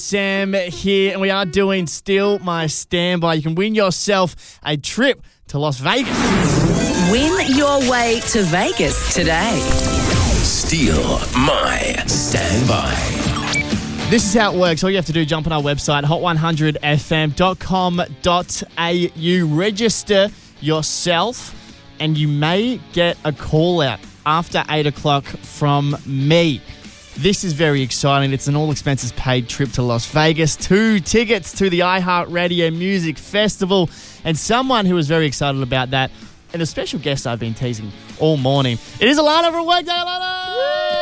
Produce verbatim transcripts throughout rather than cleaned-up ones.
Sam here, and we are doing Steal My Standby. You can win yourself a trip to Las Vegas. Win your way to Vegas today. Steal My Standby. This is how it works. All you have to do, jump on our website, hot one hundred f m dot com dot a u, register yourself, and you may get a call out after eight o'clock from me. This is very exciting. It's an all-expenses-paid trip to Las Vegas, two tickets to the iHeartRadio Music Festival, and someone who was very excited about that, and a special guest I've been teasing all morning. It is Alana from Workday. Alana!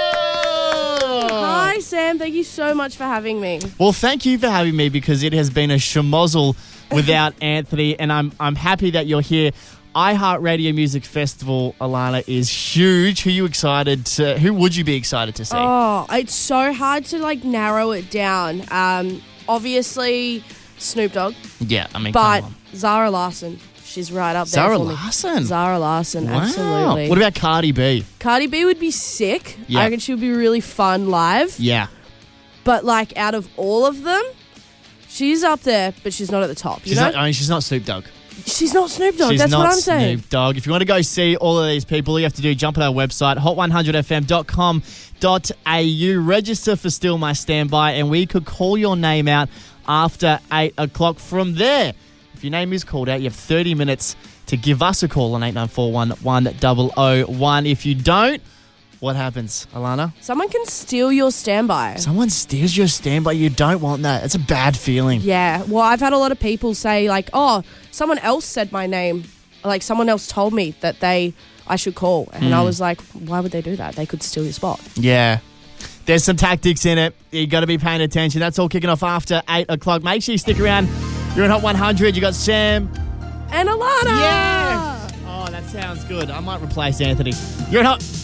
Hi, Sam. Thank you so much for having me. Well, thank you for having me, because it has been a schmozzle without Anthony, and I'm I'm happy that you're here. iHeartRadio Music Festival, Alana, is huge. Who are you excited to, who would you be excited to see? Oh, it's so hard to, like, narrow it down. Um, obviously, Snoop Dogg. Yeah, I mean, But come on. Zara Larsson. She's right up there Zara for me. Larson? Zara Larsson, Wow. absolutely. What about Cardi B? Cardi B would be sick. Yeah. I reckon she would be really fun live. Yeah. But, like, out of all of them, she's up there, but she's not at the top. You She's know? not, I mean, she's not Snoop Dogg. She's not Snoop Dogg. She's That's not what I'm saying. Snoop Dogg. If you want to go see all of these people, all you have to do, jump on our website, hot one hundred f m dot com dot a u, register for Steal My Standby, and we could call your name out after eight o'clock. From there, if your name is called out, you have thirty minutes to give us a call on eight nine four one, one zero zero one. If you don't, what happens, Alana? Someone can steal your standby. Someone steals your standby. You don't want that. It's a bad feeling. Yeah. Well, I've had a lot of people say, like, oh, someone else said my name. Like, someone else told me that they I should call. And Mm. I was like, why would they do that? They could steal your spot. Yeah. There's some tactics in it. You got to be paying attention. That's all kicking off after eight o'clock. Make sure you stick around. You're in Hot one hundred. You got Sam. And Alana! Yeah. Oh, that sounds good. I might replace Anthony. You're in Hot...